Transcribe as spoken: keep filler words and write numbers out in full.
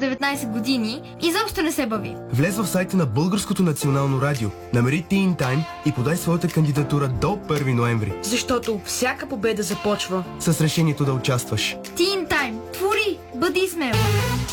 деветнайсет години изобщо не се бави. Влез в сайта на Българското национално радио, намери Teen Time и подай своята кандидатура до първи ноември. Защото всяка победа започва с решението да участваш. Teen Time. Твори! Бъди смел!